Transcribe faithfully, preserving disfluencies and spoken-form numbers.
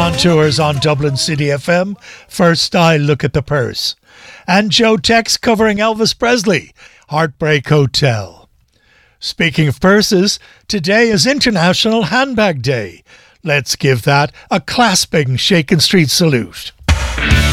Contours on Dublin City F M. First I Look at the Purse. And Joe Tex covering Elvis Presley, Heartbreak Hotel. Speaking of purses, today is International Handbag Day. Let's give that a clasping Shakin' Street salute.